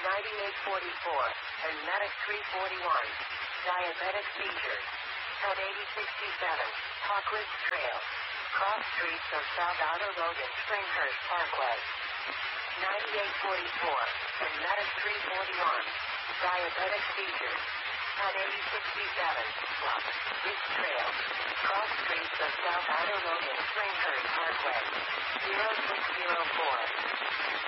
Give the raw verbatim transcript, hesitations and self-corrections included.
ninety-eight forty-four, and Medic three forty-one. Diabetic seizures. At eighty sixty-seven, Hawkridge Trail. Cross streets of South Outer Road and Springhurst Parkway. ninety-eight forty-four, and Medic three forty-one. Diabetic seizures. At eighty sixty-seven, Ridge Trail. Cross streets of South Outer Road and Springhurst Parkway. zero six zero four.